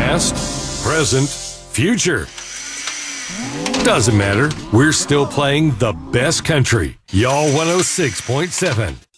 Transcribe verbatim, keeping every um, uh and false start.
Past, present, future. Doesn't matter. We're still playing the best country. Y'all one oh six point seven.